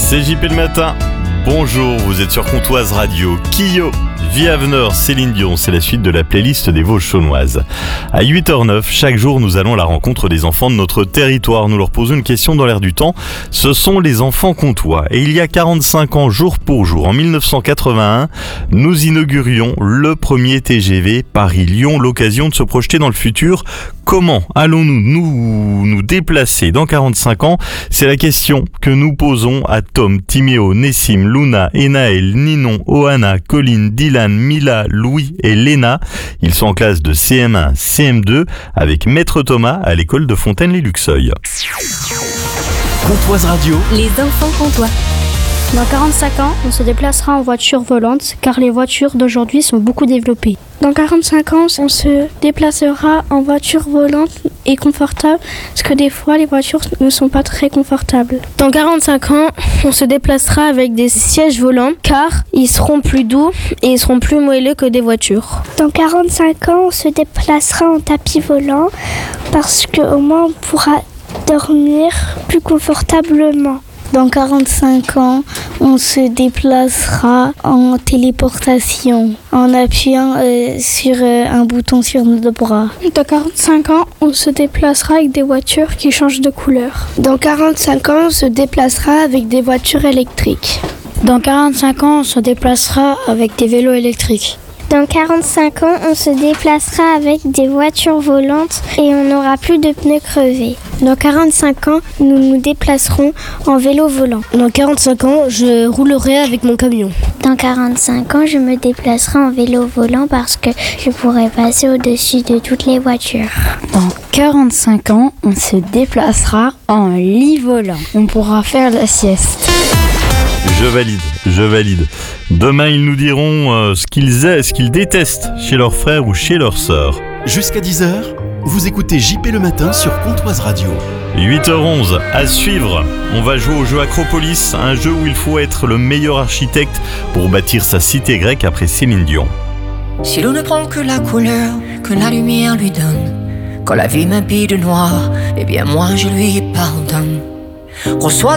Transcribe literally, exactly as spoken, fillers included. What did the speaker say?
C'est J P le matin. Bonjour, vous êtes sur Comtoise Radio. Kyo, Vie Avenir, Céline Dion, c'est la suite de la playlist des Vosges chaunoises. À huit heures neuf, chaque jour, nous allons à la rencontre des enfants de notre territoire. Nous leur posons une question dans l'air du temps. Ce sont les enfants comtois. Et il y a quarante-cinq ans, jour pour jour, en mille neuf cent quatre-vingt-un, nous inaugurions le premier T G V Paris-Lyon, l'occasion de se projeter dans le futur. Comment allons-nous nous, nous déplacer dans quarante-cinq ans? C'est la question que nous posons à Tom, Timéo, Nessim, Luna, Enaël, Ninon, Ohana, Colline, Dylan, Mila, Louis et Léna. Ils sont en classe de C M un, C M deux avec Maître Thomas à l'école de Fontaine-les-Luxeuil. Comtoise Radio. Les enfants comtois. Dans quarante-cinq ans, on se déplacera en voiture volante car les voitures d'aujourd'hui sont beaucoup développées. Dans quarante-cinq ans, on se déplacera en voiture volante et confortable parce que des fois les voitures ne sont pas très confortables. Dans quarante-cinq ans, on se déplacera avec des sièges volants car ils seront plus doux et ils seront plus moelleux que des voitures. Dans quarante-cinq ans, on se déplacera en tapis volant parce qu'au moins on pourra dormir plus confortablement. Dans quarante-cinq ans, on se déplacera en téléportation en appuyant euh, sur euh, un bouton sur nos bras. Dans quarante-cinq ans, on se déplacera avec des voitures qui changent de couleur. Dans quarante-cinq ans, on se déplacera avec des voitures électriques. Dans quarante-cinq ans, on se déplacera avec des vélos électriques. Dans quarante-cinq ans, on se déplacera avec des voitures volantes et on n'aura plus de pneus crevés. Dans quarante-cinq ans, nous nous déplacerons en vélo volant. Dans quarante-cinq ans, je roulerai avec mon camion. Dans quarante-cinq ans, je me déplacerai en vélo volant parce que je pourrai passer au-dessus de toutes les voitures. Dans quarante-cinq ans, on se déplacera en lit volant. On pourra faire la sieste. Je valide, je valide. Demain, ils nous diront euh, ce qu'ils aiment, ce qu'ils détestent chez leurs frères ou chez leurs sœurs. Jusqu'à dix heures, vous écoutez J P le matin sur Comtoise Radio. huit heures onze, à suivre. On va jouer au jeu Acropolis, un jeu où il faut être le meilleur architecte pour bâtir sa cité grecque après Céline Dion. Si l'on ne prend que la couleur que la lumière lui donne, quand la vie m'habille de noir, eh bien moi je lui pardonne. Reçois